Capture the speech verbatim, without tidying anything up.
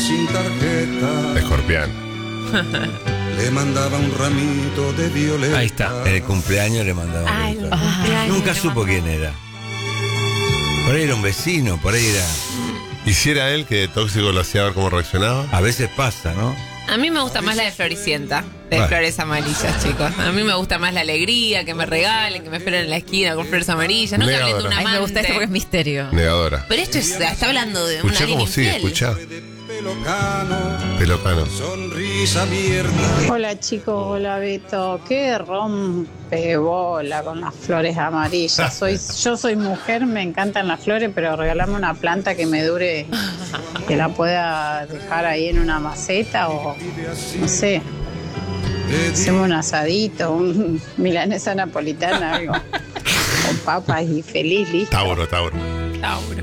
sin tarjeta. Escorpión. Le mandaba un ramito de violeta. Ahí está. En el cumpleaños le mandaba. Ay, un el beso. cumpleaños Nunca le supo mandaba. quién era. Por ahí era un vecino, por ahí era. ¿Y si era él que de tóxico lo hacía ver cómo reaccionaba? A veces pasa, ¿no? A mí me gusta más la de Floricienta, de Bueno. flores amarillas, chicos. A mí me gusta más la alegría, que me regalen, que me esperen en la esquina con flores amarillas. No que hablen de un Negadora. A mí amante. me gusta este porque es misterio. Negadora. Pero esto es, está hablando de Escuchá una cómo niña sigue, infiel. escuchá. Pelocano, Pelocano. sonrisa abierta. Hola chicos, hola Beto, qué rompebola con las flores amarillas. Soy, yo soy mujer, me encantan las flores, pero regalame una planta que me dure, que la pueda dejar ahí en una maceta o no sé, hacemos un asadito, un milanesa napolitana, algo, con papas y feliz, listo. Tauro, Tauro. Tauro.